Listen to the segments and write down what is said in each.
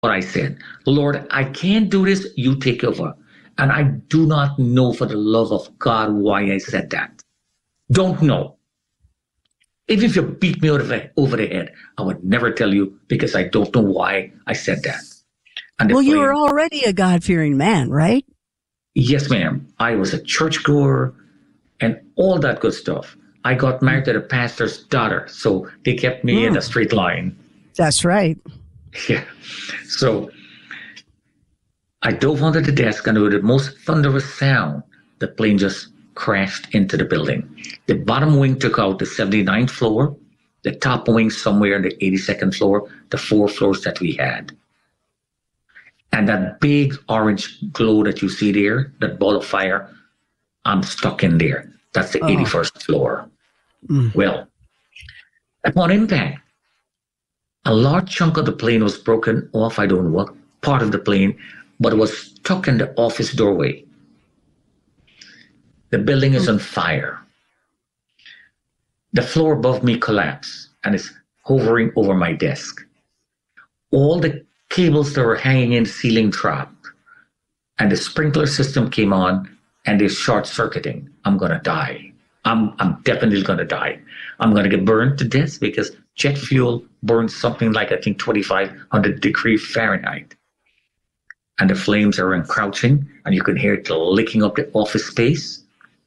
what I said. Lord, I can't do this. You take over. And I do not know for the love of God why I said that. Don't know. Even if you beat me over the head, I would never tell you because I don't know why I said that. And well, you were already a God-fearing man, right? Yes, ma'am. I was a churchgoer and all that good stuff. I got married to the pastor's daughter, so they kept me in a straight line. That's right. Yeah. So I dove onto the desk, and with the most thunderous sound, the plane just crashed into the building. The bottom wing took out the 79th floor, the top wing somewhere in the 82nd floor, the 4 floors that we had. And that big orange glow that you see there, that ball of fire, I'm stuck in there. That's the 81st floor. Well, upon impact, a large chunk of the plane was broken off. I don't know what part of the plane, but it was stuck in the office doorway. The building is on fire. The floor above me collapsed and is hovering over my desk. All the cables that were hanging in the ceiling dropped, and the sprinkler system came on, and they're short-circuiting. I'm going to die. I'm definitely going to die. I'm going to get burned to death because jet fuel burns something like, I think, 2,500 degrees Fahrenheit. And the flames are encroaching, and you can hear it licking up the office space.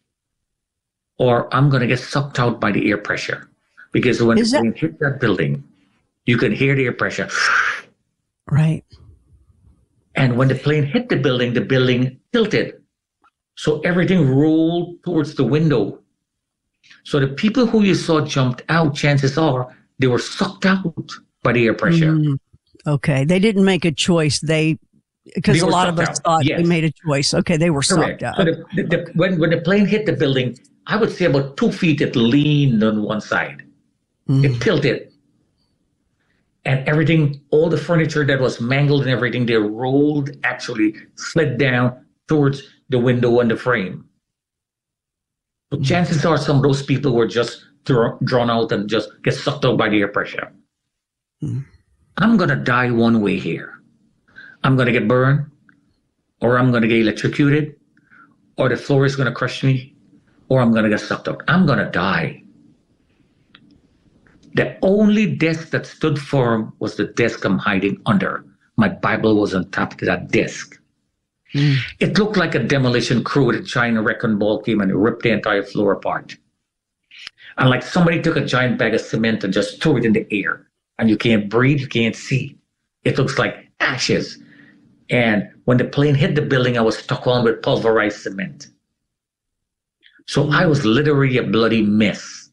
Or I'm going to get sucked out by the air pressure. Because when the plane hit that building, you can hear the air pressure. Right. And when the plane hit the building tilted. So everything rolled towards the window. So the people who you saw jumped out, chances are they were sucked out by the air pressure. Okay. They didn't make a choice. Because a lot of us thought they made a choice. Okay. They were sucked out. So when the plane hit the building, I would say about 2 feet, it leaned on one side. It tilted. And everything, all the furniture that was mangled and everything, they rolled, actually slid down towards the window and the frame. So chances are some of those people were just drawn out and just get sucked out by the air pressure. I'm going to die one way here. I'm going to get burned, or I'm going to get electrocuted, or the floor is going to crush me, or I'm going to get sucked out. I'm going to die. The only desk that stood firm was the desk I'm hiding under. My Bible was on top of that desk. It looked like a demolition crew with a giant wrecking ball came and ripped the entire floor apart. And like somebody took a giant bag of cement and just threw it in the air. And you can't breathe, you can't see. It looks like ashes. And when the plane hit the building, I was stuck on with pulverized cement. So I was literally a bloody mess.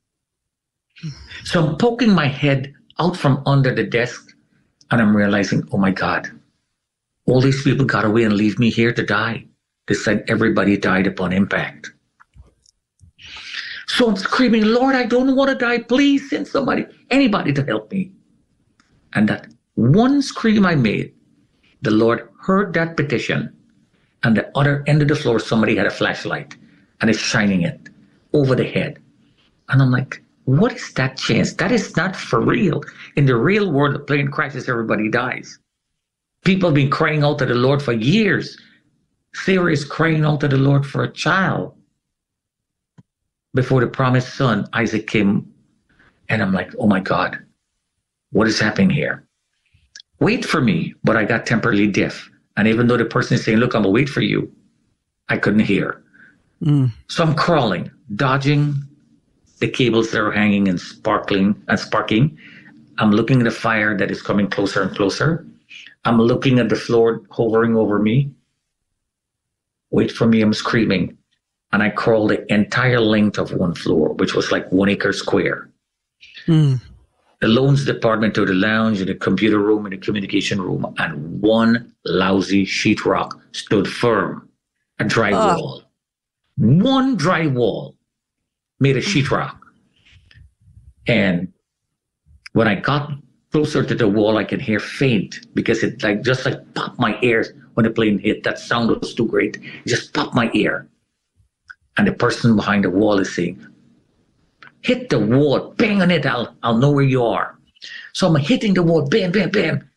So I'm poking my head out from under the desk, and I'm realizing, oh my God, all these people got away and leave me here to die. They said everybody died upon impact. So I'm screaming, Lord, I don't want to die. Please send somebody, anybody to help me. And that one scream I made, the Lord heard that petition. And the other end of the floor, somebody had a flashlight and is shining it over the head. And I'm like, what is that chance? That is not for real. In the real world, the plane crashes, everybody dies. People have been crying out to the Lord for years. Sarah is crying out to the Lord for a child. Before the promised son, Isaac came. And I'm like, oh my God, what is happening here? Wait for me, but I got temporarily deaf. And even though the person is saying, look, I'm going to wait for you, I couldn't hear. So I'm crawling, dodging the cables that are hanging and sparking. I'm looking at the fire that is coming closer and closer. I'm looking at the floor hovering over me. Wait for me, I'm screaming. And I crawled the entire length of one floor, which was like 1 acre square. The loans department to the lounge, and the computer room, and the communication room, and one lousy sheetrock stood firm. A dry wall. One dry wall made a sheetrock. And when I got closer to the wall, I could hear faint because it just popped my ears when the plane hit. That sound was too great. It just popped my ear. And the person behind the wall is saying, hit the wall, bang on it, I'll know where you are. So I'm hitting the wall, bam, bam, bam.